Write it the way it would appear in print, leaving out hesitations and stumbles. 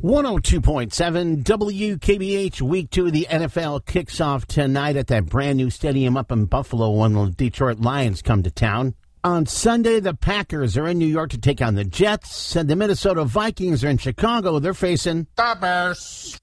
102.7 WKBH Week 2 of the NFL kicks off tonight at that brand new stadium up in Buffalo when the Detroit Lions come to town. On Sunday, the Packers are in New York to take on the Jets, and the Minnesota Vikings are in Chicago. They're facing the Bears.